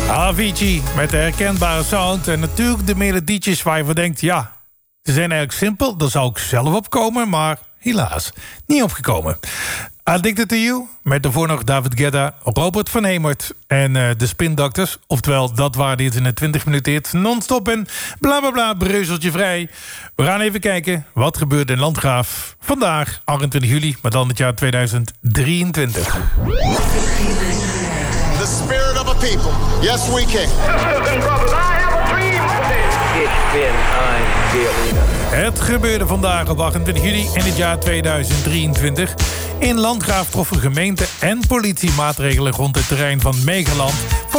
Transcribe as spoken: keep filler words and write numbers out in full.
Avicii met de herkenbare sound en natuurlijk de melodietjes waar je van denkt... ja, ze zijn eigenlijk simpel, daar zou ik zelf opkomen, maar helaas, niet opgekomen. Addicted to You, met daarvoor nog David Guetta, Robert van Hemert en uh, de Spin Doctors. Oftewel, dat waren dit in een twintig minuten hit, non-stop en bla bla bla, breuzeltje vrij. We gaan even kijken wat gebeurt in Landgraaf vandaag, achtentwintig juli, maar dan het jaar tweeduizend drieëntwintig. The spirit of a people. Yes, we can. Sisters and brothers, I have a dream today. Ik ben ein Berliner. Het gebeurde vandaag op achtentwintig juli in het jaar tweeduizend drieëntwintig. In Landgraaf troffen gemeente en politie maatregelen rond het terrein van Megaland.